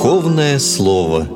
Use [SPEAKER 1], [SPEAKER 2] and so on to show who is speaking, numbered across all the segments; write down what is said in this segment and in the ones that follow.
[SPEAKER 1] Духовное слово.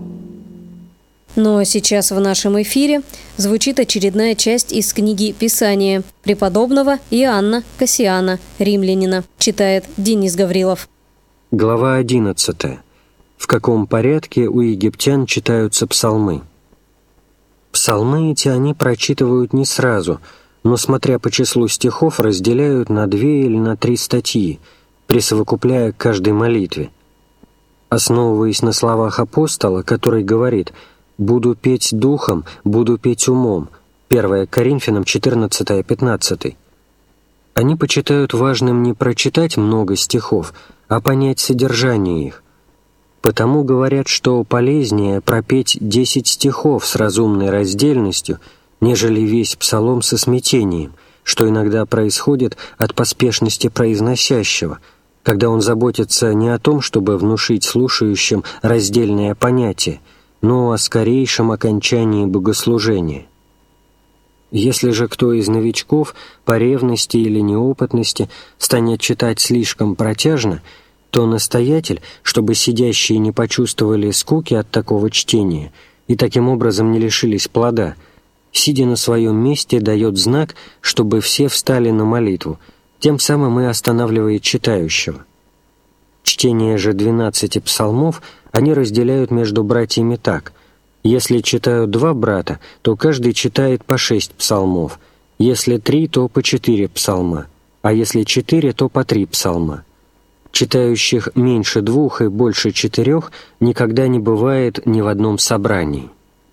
[SPEAKER 2] Ну а сейчас в нашем эфире звучит очередная часть из книги Писания преподобного Иоанна Кассиана, римлянина. Читает Денис Гаврилов.
[SPEAKER 3] Глава 11. В каком порядке у египтян читаются псалмы? Псалмы эти они прочитывают не сразу, но, смотря по числу стихов, разделяют на 2 или на 3 статьи, присовокупляя к каждой молитве. Основываясь на словах апостола, который говорит «Буду петь духом, буду петь умом», 1 Коринфянам 14-15, они почитают важным не прочитать много стихов, а понять содержание их. Потому говорят, что полезнее пропеть 10 стихов с разумной раздельностью, нежели весь псалом со смятением, что иногда происходит от поспешности произносящего, когда он заботится не о том, чтобы внушить слушающим раздельное понятие, но о скорейшем окончании богослужения. Если же кто из новичков по ревности или неопытности станет читать слишком протяжно, то настоятель, чтобы сидящие не почувствовали скуки от такого чтения и таким образом не лишились плода, сидя на своем месте, дает знак, чтобы все встали на молитву, тем самым и останавливает читающего. Чтение же 12 псалмов они разделяют между братьями так: если читают 2 брата, то каждый читает по 6 псалмов, если 3, то по 4 псалма, а если 4, то по 3 псалма. Читающих меньше 2 и больше 4 никогда не бывает ни в одном собрании.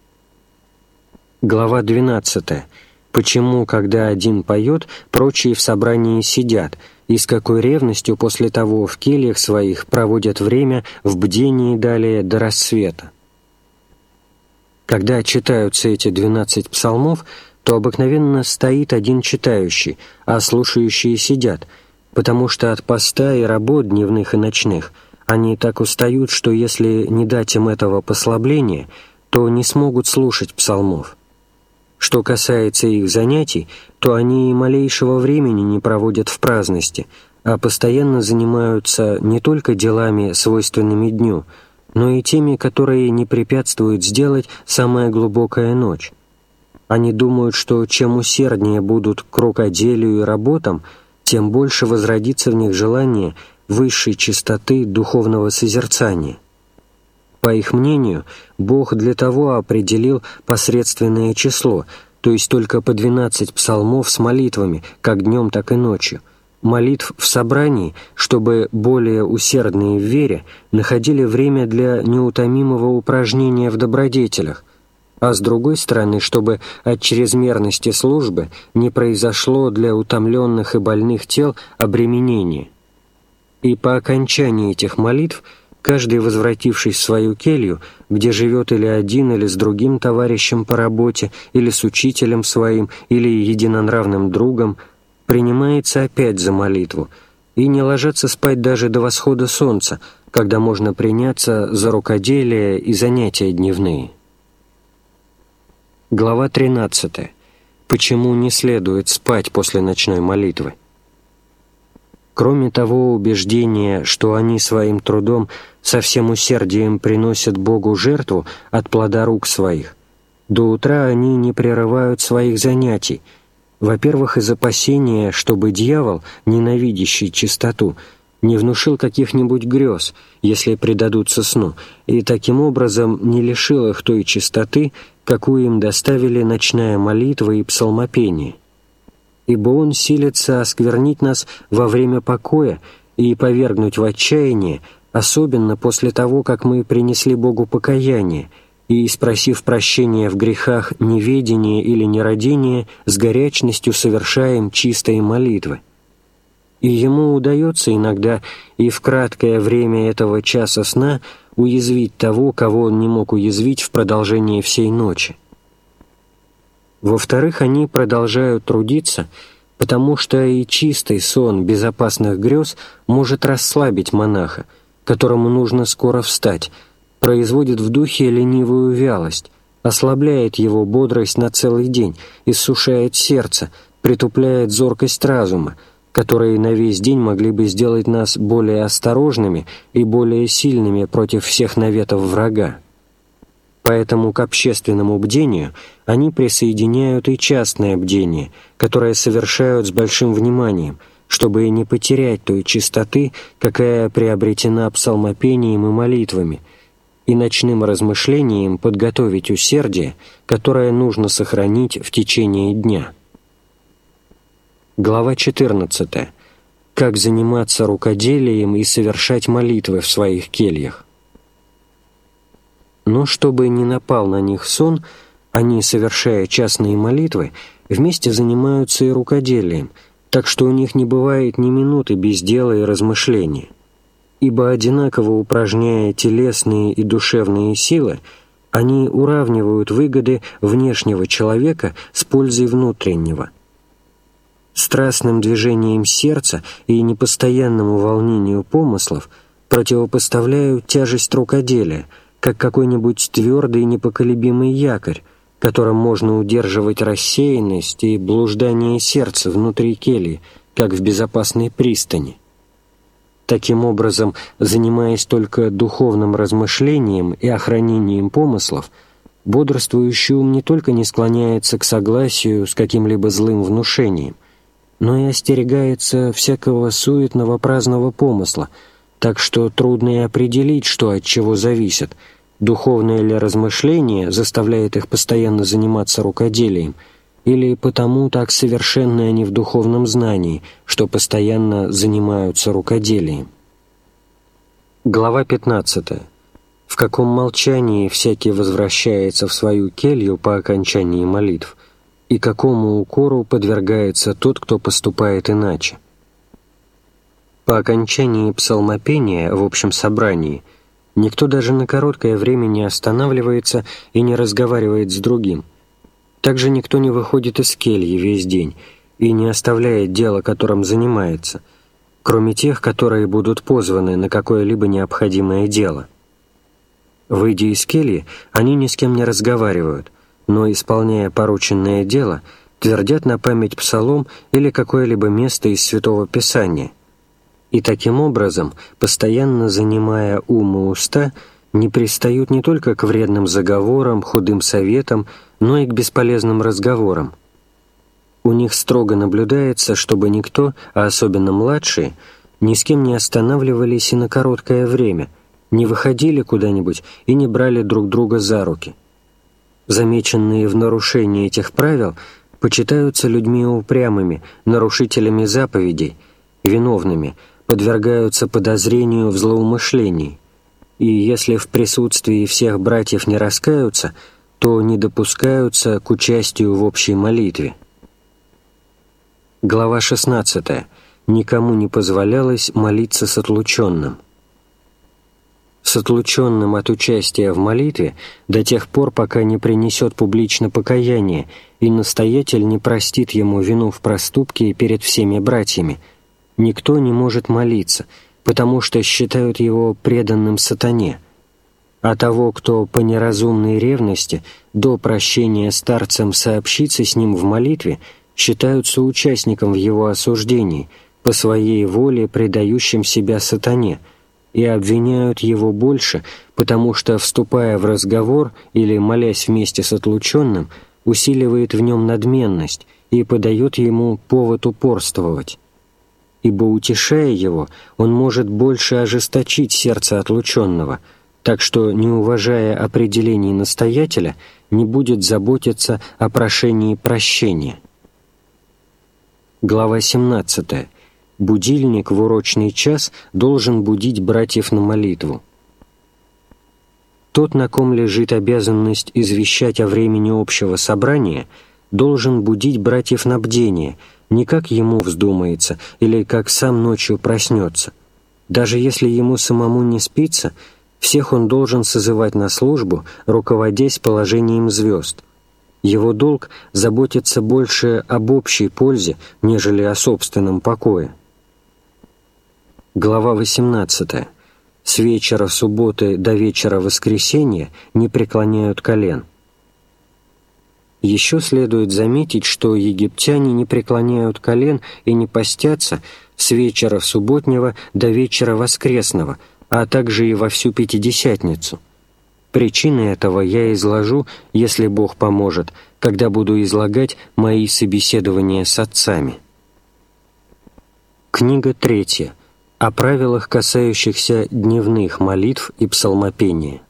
[SPEAKER 3] Глава 12. Почему, когда один поет, прочие в собрании сидят, и с какой ревностью после того в кельях своих проводят время в бдении далее до рассвета. Когда читаются эти 12 псалмов, то обыкновенно стоит один читающий, а слушающие сидят, потому что от поста и работ дневных и ночных они так устают, что если не дать им этого послабления, то не смогут слушать псалмов. Что касается их занятий, то они и малейшего времени не проводят в праздности, а постоянно занимаются не только делами, свойственными дню, но и теми, которые не препятствуют сделать самая глубокая ночь. Они думают, что чем усерднее будут к рукоделию и работам, тем больше возродится в них желание высшей чистоты духовного созерцания. По их мнению, Бог для того определил посредственное число, то есть только по 12 псалмов с молитвами, как днем, так и ночью, молитв в собрании, чтобы более усердные в вере находили время для неутомимого упражнения в добродетелях, а с другой стороны, чтобы от чрезмерности службы не произошло для утомленных и больных тел обременение. И по окончании этих молитв каждый, возвратившись в свою келью, где живет или один, или с другим товарищем по работе, или с учителем своим, или единонравным другом, принимается опять за молитву, и не ложится спать даже до восхода солнца, когда можно приняться за рукоделие и занятия дневные. Глава 13. Почему не следует спать после ночной молитвы? Кроме того убеждения, что они своим трудом со всем усердием приносят Богу жертву от плода рук своих, до утра они не прерывают своих занятий, во-первых, из опасения, чтобы дьявол, ненавидящий чистоту, не внушил каких-нибудь грез, если предадутся сну, и таким образом не лишил их той чистоты, какую им доставили ночная молитва и псалмопение. Ибо он силится осквернить нас во время покоя и повергнуть в отчаяние, особенно после того, как мы принесли Богу покаяние, и, спросив прощения в грехах неведения или нерадения, с горячностью совершаем чистые молитвы. И ему удается иногда и в краткое время этого часа сна уязвить того, кого он не мог уязвить в продолжении всей ночи. Во-вторых, они продолжают трудиться, потому что и чистый сон безопасных грез может расслабить монаха, которому нужно скоро встать, производит в духе ленивую вялость, ослабляет его бодрость на целый день, иссушает сердце, притупляет зоркость разума, которые на весь день могли бы сделать нас более осторожными и более сильными против всех наветов врага. Поэтому к общественному бдению они присоединяют и частное бдение, которое совершают с большим вниманием, чтобы не потерять той чистоты, какая приобретена псалмопением и молитвами, и ночным размышлением подготовить усердие, которое нужно сохранить в течение дня. Глава 14. Как заниматься рукоделием и совершать молитвы в своих кельях. Но чтобы не напал на них сон, они, совершая частные молитвы, вместе занимаются и рукоделием, так что у них не бывает ни минуты без дела и размышления. Ибо одинаково упражняя телесные и душевные силы, они уравнивают выгоды внешнего человека с пользой внутреннего. Страстным движением сердца и непостоянному волнению помыслов противопоставляют тяжесть рукоделия, как какой-нибудь твердый и непоколебимый якорь, которым можно удерживать рассеянность и блуждание сердца внутри кельи, как в безопасной пристани. Таким образом, занимаясь только духовным размышлением и охранением помыслов, бодрствующий ум не только не склоняется к согласию с каким-либо злым внушением, но и остерегается всякого суетного праздного помысла, так что трудно и определить, что от чего зависит, духовное ли размышление заставляет их постоянно заниматься рукоделием, или потому так совершенны они в духовном знании, что постоянно занимаются рукоделием. Глава 15. В каком молчании всякий возвращается в свою келью по окончании молитв, и какому укору подвергается тот, кто поступает иначе. По окончании псалмопения в общем собрании никто даже на короткое время не останавливается и не разговаривает с другим. Также никто не выходит из кельи весь день и не оставляет дела, которым занимается, кроме тех, которые будут позваны на какое-либо необходимое дело. Выйдя из кельи, они ни с кем не разговаривают, но, исполняя порученное дело, твердят на память псалом или какое-либо место из Святого Писания, и таким образом, постоянно занимая ум и уста, не пристают не только к вредным заговорам, худым советам, но и к бесполезным разговорам. У них строго наблюдается, чтобы никто, а особенно младшие, ни с кем не останавливались и на короткое время, не выходили куда-нибудь и не брали друг друга за руки. Замеченные в нарушении этих правил почитаются людьми упрямыми, нарушителями заповедей, виновными, подвергаются подозрению в злоумышлении, и если в присутствии всех братьев не раскаются, то не допускаются к участию в общей молитве. Глава 16. Никому не позволялось молиться с отлученным. С отлученным от участия в молитве до тех пор, пока не принесет публично покаяние и настоятель не простит ему вину в проступке перед всеми братьями, никто не может молиться, потому что считают его преданным сатане, а того, кто по неразумной ревности до прощения старцам сообщится с ним в молитве, считают соучастником в его осуждении, по своей воле предающим себя сатане, и обвиняют его больше, потому что, вступая в разговор или молясь вместе с отлученным, усиливает в нем надменность и подает ему повод упорствовать. Ибо, утешая его, он может больше ожесточить сердце отлученного, так что, не уважая определений настоятеля, не будет заботиться о прошении прощения. Глава 17. Будильник в урочный час должен будить братьев на молитву. Тот, на ком лежит обязанность извещать о времени общего собрания, должен будить братьев на бдение, не как ему вздумается или как сам ночью проснется. Даже если ему самому не спится, всех он должен созывать на службу, руководясь положением звезд. Его долг – заботиться больше об общей пользе, нежели о собственном покое. Глава 18. С вечера субботы до вечера воскресенья не преклоняют колен. Еще следует заметить, что египтяне не преклоняют колен и не постятся с вечера субботнего до вечера воскресного, а также и во всю Пятидесятницу. Причины этого я изложу, если Бог поможет, когда буду излагать мои собеседования с отцами. Книга 3. О правилах, касающихся дневных молитв и псалмопения.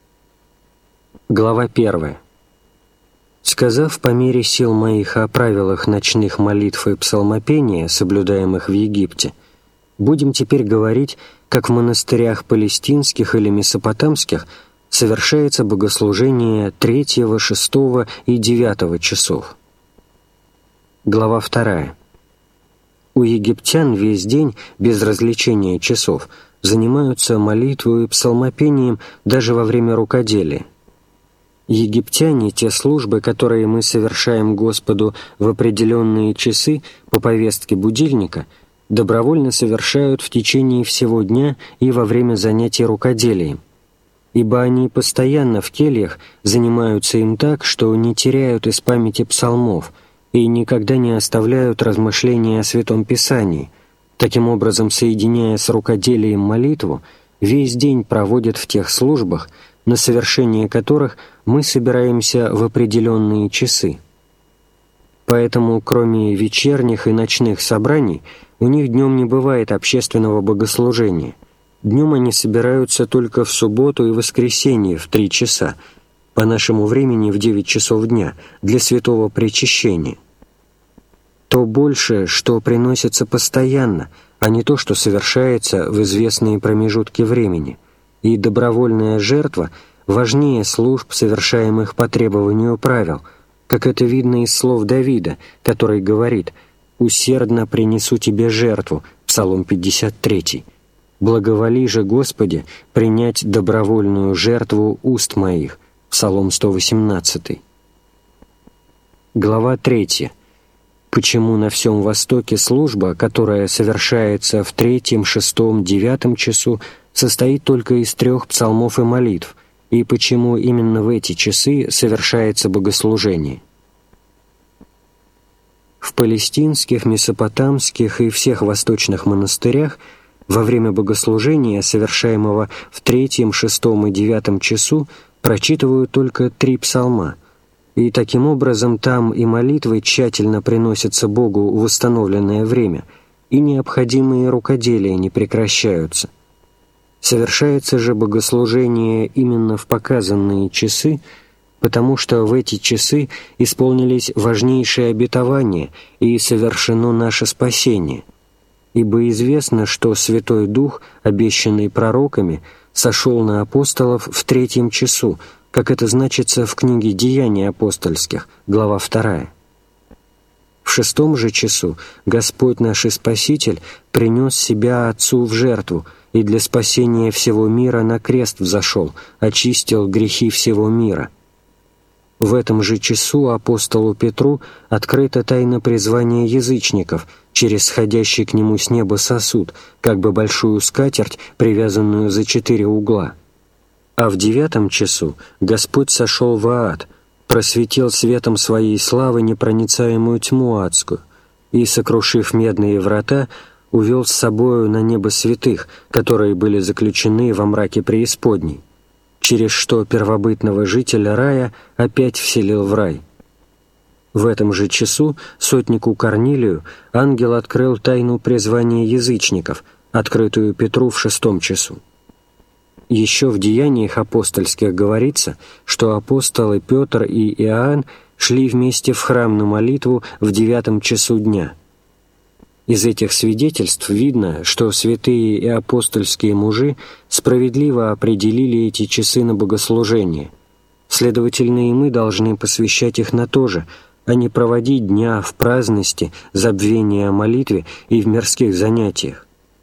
[SPEAKER 3] Глава 1. Сказав по мере сил моих о правилах ночных молитв и псалмопения, соблюдаемых в Египте, будем теперь говорить, как в монастырях палестинских или месопотамских совершается богослужение 3, 6 и 9 часов. Глава 2. У египтян весь день, без развлечения часов, занимаются молитвой и псалмопением даже во время рукоделия. Египтяне те службы, которые мы совершаем Господу в определенные часы по повестке будильника, добровольно совершают в течение всего дня и во время занятий рукоделием, ибо они постоянно в кельях занимаются им так, что не теряют из памяти псалмов и никогда не оставляют размышления о Святом Писании, таким образом соединяя с рукоделием молитву, весь день проводят в тех службах, на совершение которых мы собираемся в определенные часы. Поэтому, кроме вечерних и ночных собраний, у них днем не бывает общественного богослужения. Днем они собираются только в субботу и воскресенье в 3 часа, по нашему времени в 9 часов дня, для святого причащения. То больше, что приносится постоянно, а не то, что совершается в известные промежутки времени, и добровольная жертва важнее служб, совершаемых по требованию правил, как это видно из слов Давида, который говорит «Усердно принесу тебе жертву» Псалом 53. «Благоволи же, Господи, принять добровольную жертву уст моих» Псалом 118. Глава 3. Почему на всем Востоке служба, которая совершается в 3, 6, 9 часу, состоит только из 3 псалмов и молитв, и почему именно в эти часы совершается богослужение. В палестинских, месопотамских и всех восточных монастырях во время богослужения, совершаемого в 3, 6 и 9 часу, прочитывают только 3 псалма, и таким образом там и молитвы тщательно приносятся Богу в установленное время, и необходимые рукоделия не прекращаются. Совершается же богослужение именно в показанные часы, потому что в эти часы исполнились важнейшие обетования и совершено наше спасение, ибо известно, что Святой Дух, обещанный пророками, сошел на апостолов в 3 часу, как это значится в книге «Деяний апостольских», глава 2. В 6 же часу Господь наш и Спаситель принес себя Отцу в жертву, и для спасения всего мира на крест взошел, очистил грехи всего мира. В этом же часу апостолу Петру открыта тайна призвания язычников через сходящий к нему с неба сосуд, как бы большую скатерть, привязанную за 4 угла. А в 9 часу Господь сошел в ад, просветил светом своей славы непроницаемую тьму адскую, и, сокрушив медные врата, увел с собою на небо святых, которые были заключены во мраке преисподней, через что первобытного жителя рая опять вселил в рай. В этом же часу сотнику Корнилию ангел открыл тайну призвания язычников, открытую Петру в 6 часу. Еще в Деяниях апостольских говорится, что апостолы Петр и Иоанн шли вместе в храм на молитву в 9 часу дня. Из этих свидетельств видно, что святые и апостольские мужи справедливо определили эти часы на богослужение. Следовательно, и мы должны посвящать их на то же, а не проводить дня в праздности, забвении о молитве и в мирских занятиях.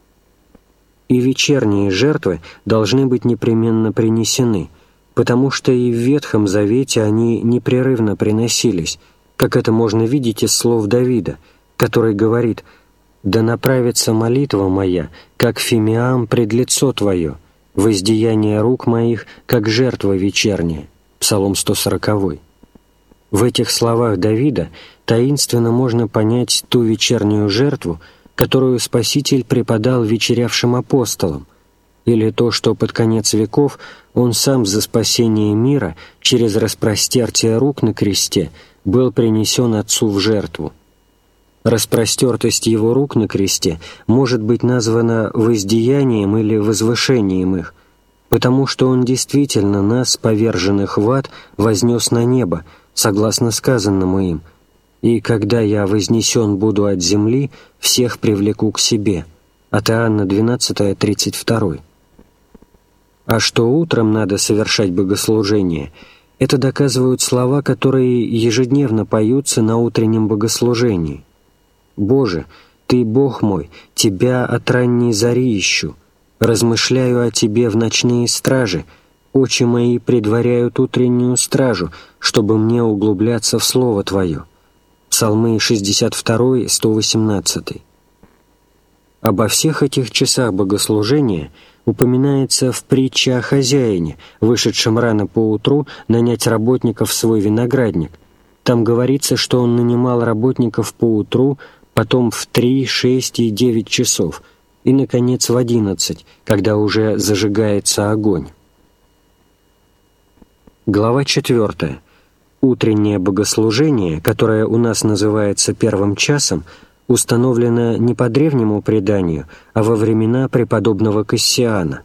[SPEAKER 3] И вечерние жертвы должны быть непременно принесены, потому что и в Ветхом Завете они непрерывно приносились, как это можно видеть из слов Давида, который говорит «Да направится молитва моя, как фимиам пред лицо Твое, воздеяние рук моих, как жертва вечерняя» Псалом 140. В этих словах Давида таинственно можно понять ту вечернюю жертву, которую Спаситель преподал вечерявшим апостолам, или то, что под конец веков Он сам за спасение мира через распростертие рук на кресте был принесен Отцу в жертву. Распростертость Его рук на кресте может быть названа воздеянием или возвышением их, потому что Он действительно нас, поверженных в ад, вознес на небо, согласно сказанному им: «И когда я вознесен буду от земли, всех привлеку к себе». От Иоанна 12, 32. А что утром надо совершать богослужение, это доказывают слова, которые ежедневно поются на утреннем богослужении. «Боже, Ты, Бог мой, Тебя от ранней зари ищу, размышляю о Тебе в ночные стражи, очи мои предваряют утреннюю стражу, чтобы мне углубляться в Слово Твое». Псалмы 62, 118. Обо всех этих часах богослужения упоминается в притче о хозяине, вышедшем рано поутру нанять работников в свой виноградник. Там говорится, что он нанимал работников поутру, потом в 3, 6 и 9 часов, и, наконец, в 11, когда уже зажигается огонь. Глава 4. Утреннее богослужение, которое у нас называется первым часом, установлено не по древнему преданию, а во времена преподобного Кассиана.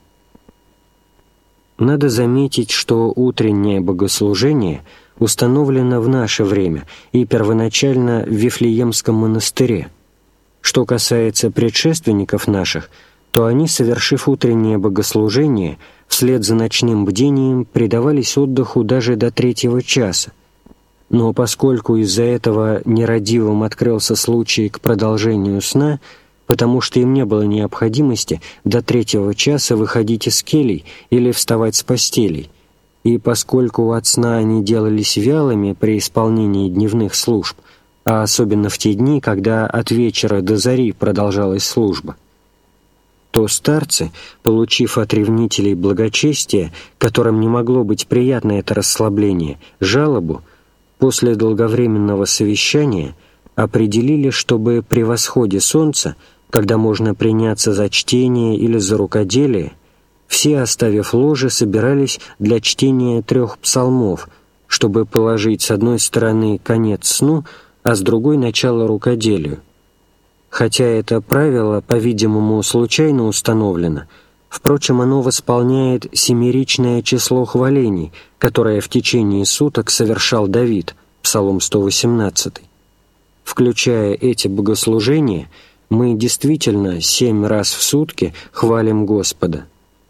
[SPEAKER 3] Надо заметить, что утреннее богослужение установлено в наше время и первоначально в Вифлеемском монастыре. Что касается предшественников наших, то они, совершив утреннее богослужение, вслед за ночным бдением предавались отдыху даже до 3 часа. Но поскольку из-за этого нерадивым открылся случай к продолжению сна, потому что им не было необходимости до 3 часа выходить из келий или вставать с постелей, и поскольку от сна они делались вялыми при исполнении дневных служб, а особенно в те дни, когда от вечера до зари продолжалась служба, то старцы, получив от ревнителей благочестия, которым не могло быть приятно это расслабление, жалобу, после долговременного совещания определили, чтобы при восходе солнца, когда можно приняться за чтение или за рукоделие, все, оставив ложе, собирались для чтения 3 псалмов, чтобы положить с одной стороны конец сну, а с другой — начало рукоделию. Хотя это правило, по-видимому, случайно установлено, впрочем, оно восполняет семеричное число хвалений, которое в течение суток совершал Давид, Псалом 118. Включая эти богослужения, мы действительно 7 раз в сутки хвалим Господа.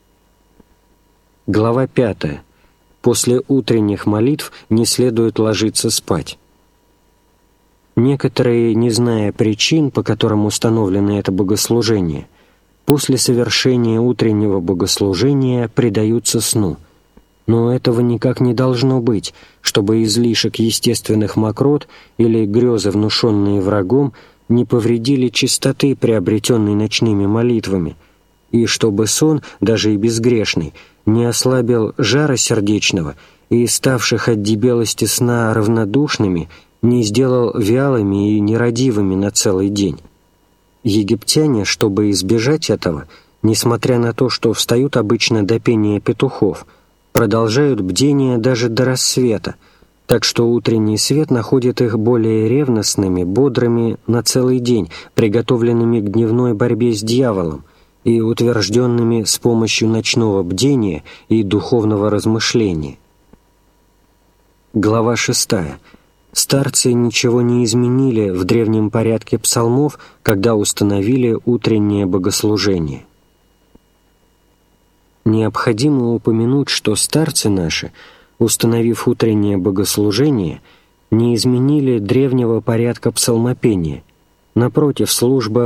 [SPEAKER 3] Глава 5. После утренних молитв не следует ложиться спать. Некоторые, не зная причин, по которым установлено это богослужение, после совершения утреннего богослужения предаются сну. Но этого никак не должно быть, чтобы излишек естественных мокрот или грезы, внушенные врагом, не повредили чистоты, приобретенной ночными молитвами, и чтобы сон, даже и безгрешный, не ослабил жара сердечного и, ставших от дебелости сна равнодушными, не сделал вялыми и нерадивыми на целый день. Египтяне, чтобы избежать этого, несмотря на то, что встают обычно до пения петухов, продолжают бдение даже до рассвета, так что утренний свет находит их более ревностными, бодрыми на целый день, приготовленными к дневной борьбе с дьяволом и утвержденными с помощью ночного бдения и духовного размышления. Глава 6. Старцы ничего не изменили в древнем порядке псалмов, когда установили утреннее богослужение. Необходимо упомянуть, что старцы наши, установив утреннее богослужение, не изменили древнего порядка псалмопения. Напротив, служба